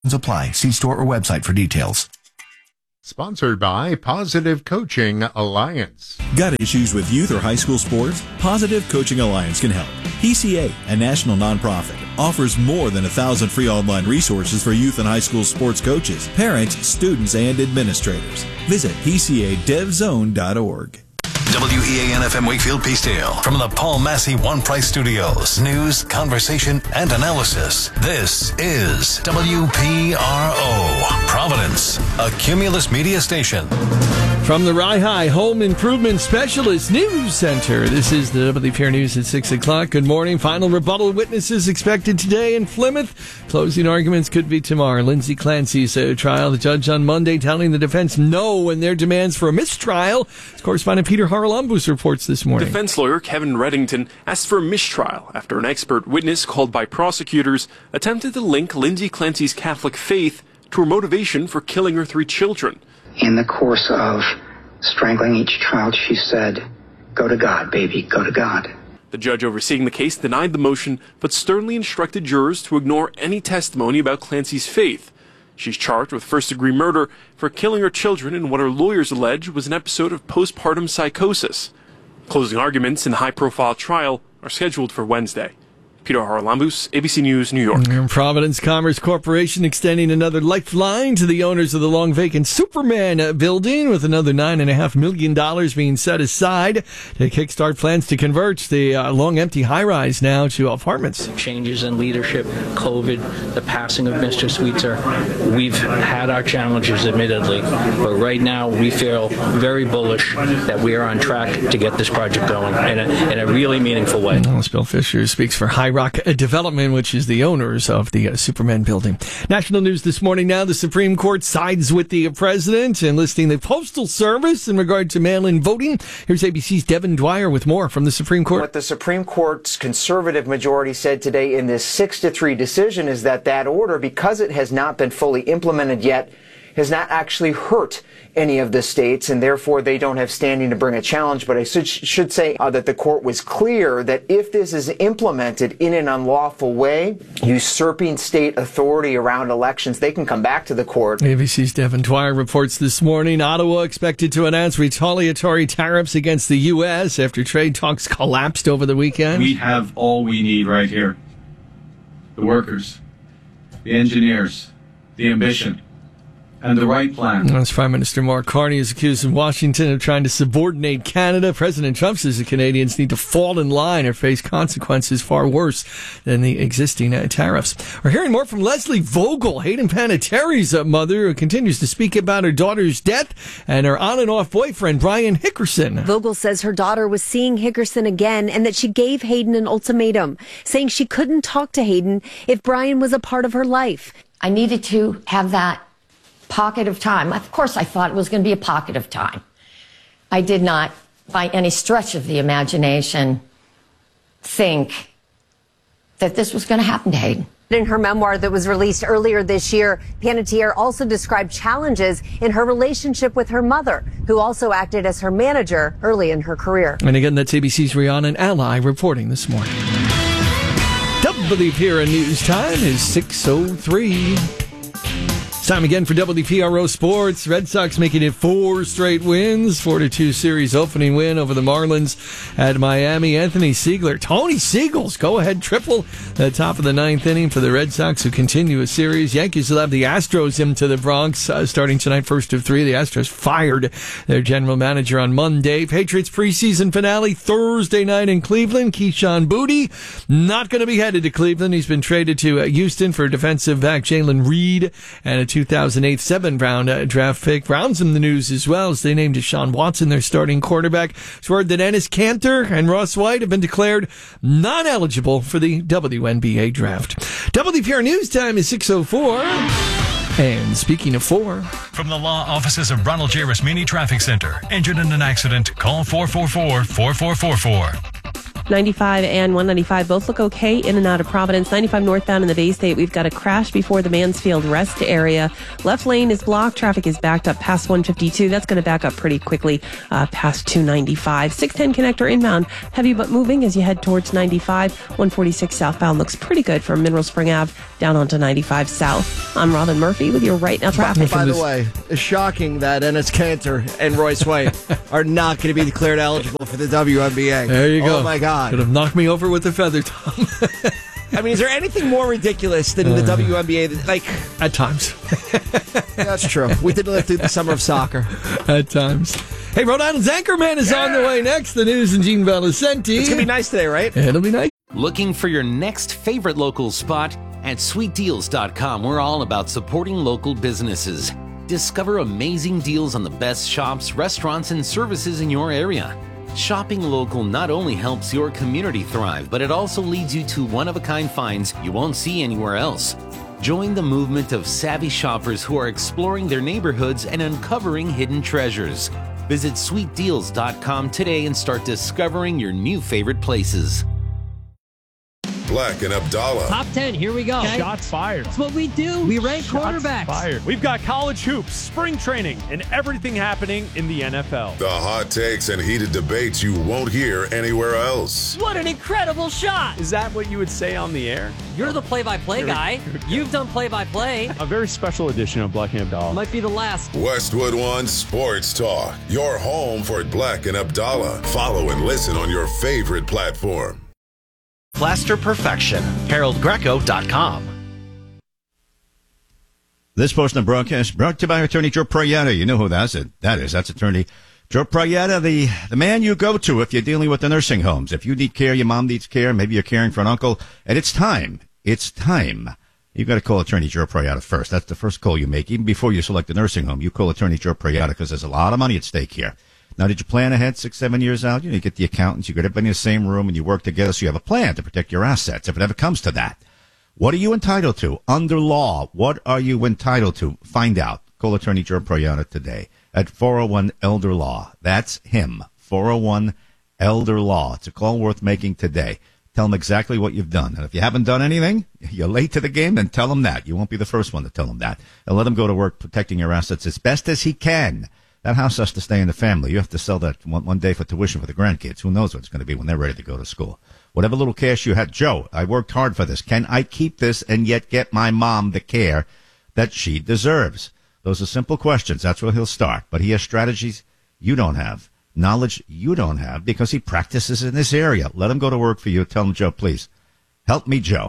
apply. See store or website for details. Sponsored by Positive Coaching Alliance. Got issues with youth or high school sports? Positive Coaching Alliance can help. PCA, a national nonprofit, offers more than 1,000 free online resources for youth and high school sports coaches, parents, students, and administrators. Visit PCADevZone.org. WEAN-FM Wakefield Peacedale. From the Paul Massey One Price Studios. News, conversation, and analysis. This is WPRO. Providence, a Cumulus media station. From the Rye Home Improvement Specialist News Center, this is the WPR News at 6 o'clock. Good morning. Final rebuttal witnesses expected today in Plymouth. Closing arguments could be tomorrow. Lindsay Clancy's trial. The judge on Monday telling the defense no in their demands for a mistrial. As correspondent Peter Haralambous reports this morning. Defense lawyer Kevin Reddington asked for a mistrial after an expert witness called by prosecutors attempted to link Lindsay Clancy's Catholic faith to her motivation for killing her 3 children. In the course of strangling each child, she said, "Go to God, baby, go to God." The judge overseeing the case denied the motion, but sternly instructed jurors to ignore any testimony about Clancy's faith. She's charged with first-degree murder for killing her children in what her lawyers allege was an episode of postpartum psychosis. Closing arguments in the high-profile trial are scheduled for Wednesday. Peter Haralambous, ABC News, New York. Providence Commerce Corporation extending another lifeline to the owners of the long-vacant Superman building, with another $9.5 million being set aside to kickstart plans to convert the long-empty high-rise now to apartments. Changes in leadership, COVID, the passing of Mr. Sweetser. We've had our challenges, admittedly, but right now we feel very bullish that we are on track to get this project going in a really meaningful way. Bill Fisher speaks for High Rock Development, which is the owners of the Superman building. National news this morning now. The Supreme Court sides with the president, enlisting the Postal Service in regard to mail-in voting. Here's ABC's Devin Dwyer with more from the Supreme Court. What the Supreme Court's conservative majority said today in this 6-3 decision is that order, because it has not been fully implemented yet, has not actually hurt any of the states, and therefore they don't have standing to bring a challenge. But I should say that the court was clear that if this is implemented in an unlawful way, usurping state authority around elections, they can come back to the court. ABC's Devin Dwyer reports this morning. Ottawa expected to announce retaliatory tariffs against the U.S. after trade talks collapsed over the weekend. We have all we need right here. The workers, the engineers, the ambition, and the right plan. As Prime Minister Mark Carney is accused in Washington of trying to subordinate Canada, President Trump says the Canadians need to fall in line or face consequences far worse than the existing tariffs. We're hearing more from Leslie Vogel, Hayden Panettiere's mother, who continues to speak about her daughter's death and her on and off boyfriend, Brian Hickerson. Vogel says her daughter was seeing Hickerson again and that she gave Hayden an ultimatum, saying she couldn't talk to Hayden if Brian was a part of her life. I needed to have that pocket of time. Of course, I thought it was going to be a pocket of time. I did not, by any stretch of the imagination, think that this was going to happen to Hayden. In her memoir that was released earlier this year, Panettiere also described challenges in her relationship with her mother, who also acted as her manager early in her career. And again, that's ABC's Rhiannon Ally reporting this morning. WPRO News Time is 6:03. Time again for WPRO Sports. Red Sox making it 4 straight wins. 4-2 series opening win over the Marlins at Miami. Anthony Siegler, Tony Siegel's go-ahead triple at the top of the 9th inning for the Red Sox, who continue a series. Yankees will have the Astros into the Bronx starting tonight, first of 3. The Astros fired their general manager on Monday. Patriots preseason finale Thursday night in Cleveland. Keyshawn Boutte not going to be headed to Cleveland. He's been traded to Houston for defensive back Jalen Reed and a 2008 7th-round draft pick. Browns in the news as well, as they named Deshaun Watson their starting quarterback. It's word that Enes Kanter and Ross White have been declared non-eligible for the WNBA draft. WPR News Time is 6:04. And speaking of 4. From the law offices of Ronald J. Rasmini Traffic Center. Injured in an accident? Call 444-4444. 95 and 195 both look okay in and out of Providence. 95 northbound in the Bay State, we've got a crash before the Mansfield Rest area. Left lane is blocked. Traffic is backed up past 152. That's going to back up pretty quickly past 295. 610 connector inbound, heavy but moving as you head towards 95. 146 southbound looks pretty good from Mineral Spring Ave down onto 95 South. I'm Robin Murphy with your Right Now traffic. By the way, it's shocking that Enes Kanter and Royce White are not going to be declared eligible for the WNBA. There you go. Oh, my God. Could have knocked me over with a feather, Tom. I mean, is there anything more ridiculous than the WNBA? Like, at times. That's true. We did live through the summer of soccer. At times. Hey, Rhode Island's Anchorman is on the way next. The news and Gene Valicenti. It's going to be nice today, right? It'll be nice. Looking for your next favorite local spot? At sweetdeals.com, we're all about supporting local businesses. Discover amazing deals on the best shops, restaurants, and services in your area. Shopping local not only helps your community thrive, but it also leads you to one-of-a-kind finds you won't see anywhere else. Join the movement of savvy shoppers who are exploring their neighborhoods and uncovering hidden treasures. Visit sweetdeals.com today and start discovering your new favorite places. Black and Abdallah. Top 10, here we go. Okay. Shots fired. That's what we do. We rank quarterbacks. Fired. We've got college hoops, spring training, and everything happening in the NFL. The hot takes and heated debates you won't hear anywhere else. What an incredible shot. Is that what you would say on the air? You're the play-by-play guy. You've done play-by-play. A very special edition of Black and Abdallah. Might be the last. Westwood One Sports Talk. Your home for Black and Abdallah. Follow and listen on your favorite platform. Plaster Perfection. HaroldGreco.com. This portion of the broadcast brought to you by attorney Joe Prayetta. You know who that is. That's attorney Joe Prayetta, the man you go to if you're dealing with the nursing homes. If you need care, your mom needs care, maybe you're caring for an uncle, and it's time. You've got to call attorney Joe Prayetta first. That's the first call you make. Even before you select a nursing home, you call attorney Joe Prayetta because there's a lot of money at stake here. Now, did you plan ahead 6-7 years out? You get the accountants, you get everybody in the same room, and you work together so you have a plan to protect your assets if it ever comes to that. What are you entitled to? Under law, what are you entitled to? Find out. Call attorney Joe Prayetta today at 401-ELDER-LAW. That's him, 401-ELDER-LAW. It's a call worth making today. Tell him exactly what you've done. And if you haven't done anything, you're late to the game, then tell him that. You won't be the first one to tell him that. And let him go to work protecting your assets as best as he can. That house has to stay in the family. You have to sell that one day for tuition for the grandkids. Who knows what it's going to be when they're ready to go to school. Whatever little cash you had. Joe, I worked hard for this. Can I keep this and yet get my mom the care that she deserves? Those are simple questions. That's where he'll start. But he has strategies you don't have, knowledge you don't have, because he practices in this area. Let him go to work for you. Tell him, Joe, please, help me, Joe.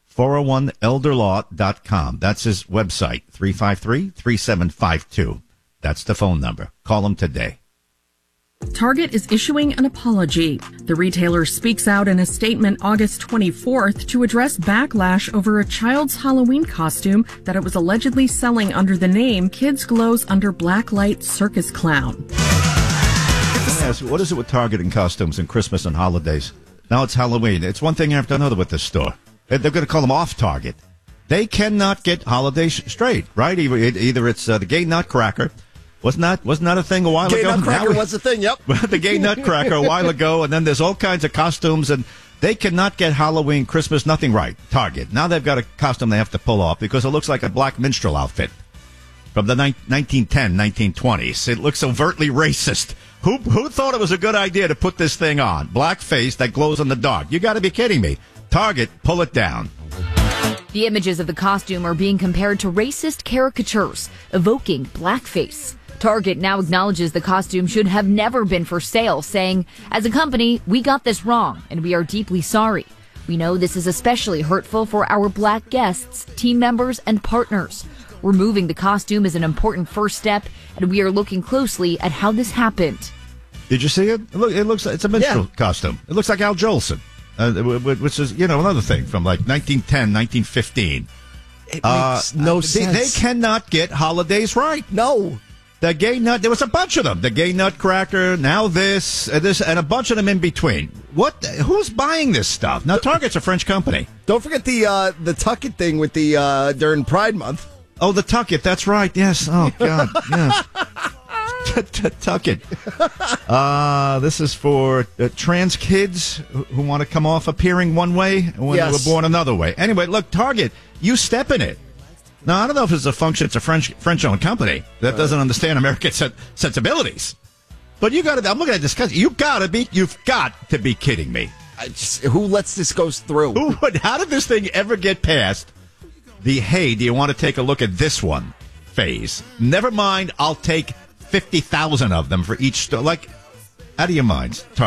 401elderlaw.com. That's his website, 353-3752. That's the phone number. Call him today. Target is issuing an apology. The retailer speaks out in a statement August 24th to address backlash over a child's Halloween costume that it was allegedly selling under the name Kids Glows Under Blacklight Circus Clown. Yes, what is it with Target and costumes and Christmas and holidays? Now it's Halloween. It's one thing after another with this store. They're going to call them off Target. They cannot get holidays straight, right? Either it's the gay nutcracker. Wasn't that a thing a while ago? Gay nutcracker was a thing, yep. The gay nutcracker a while ago, and then there's all kinds of costumes, and they cannot get Halloween, Christmas, nothing right. Target. Now they've got a costume they have to pull off because it looks like a black minstrel outfit from the 1920s. It looks overtly racist. Who thought it was a good idea to put this thing on? Blackface that glows in the dark. You got to be kidding me. Target, pull it down. The images of the costume are being compared to racist caricatures, evoking blackface. Target now acknowledges the costume should have never been for sale, saying, "As a company, we got this wrong, and we are deeply sorry. We know this is especially hurtful for our black guests, team members, and partners. Removing the costume is an important first step, and we are looking closely at how this happened." Did you see it? It looks like it's a minstrel costume. It looks like Al Jolson, which is, another thing from like 1910, 1915. It makes no sense. They cannot get holidays right. No. The gay nut, there was a bunch of them. The gay nutcracker, now this, and a bunch of them in between. Who's buying this stuff? Now, Target's a French company. Don't forget the Tuck It thing with the during Pride Month. Oh, the Tuck It, that's right. Yes. Oh, God. Yes. Tuck It. This is for trans kids who want to come off appearing one way when they were born another way. Anyway, look, Target, you step in it. Now, I don't know if it's a function. It's a French-owned company that doesn't understand American sensibilities. But I'm looking at this. You've got to be kidding me. Who lets this go through? How did this thing ever get passed? the hey, do you want to take a look at this one phase. Never mind, I'll take 50,000 of them for each store. Like, out of your minds.